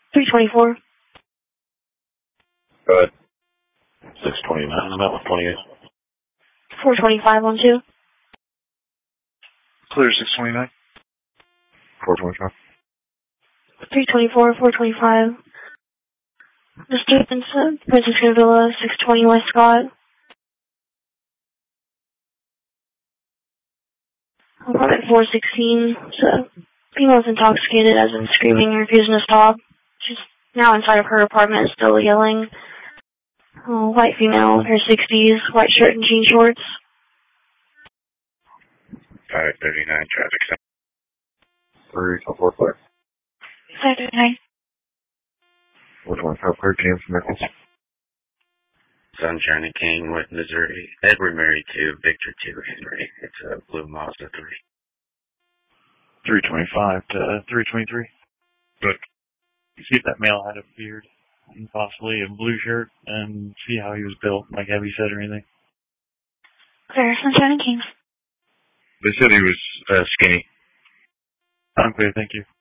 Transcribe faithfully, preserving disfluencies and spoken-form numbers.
three twenty-four. Go ahead. six twenty-nine, I'm out with twenty-eight. four twenty-five on two. Clear six twenty-nine. four twenty-five. three twenty-four, four twenty-five. Mister Vincent, Francisco Villa, six twenty West Scott. Apartment four sixteen. So, female's intoxicated, as in screaming and refusing to stop. She's now inside of her apartment, still yelling. Uh, white female in her sixties, white shirt and jean shorts. five thirty-nine, traffic stop. three four four. five thirty-nine. four twenty-five, clear team from Nichols. Sunshine and King with Missouri. Edward Mary two, Victor two, Henry. It's a blue Mazda three. three twenty-five to three twenty-three. Good. You see if that male had a beard and possibly a blue shirt and see how he was built, like Abby said or anything. Clear, Sunshine and King. They said he was uh, skinny. I'm clear, thank you.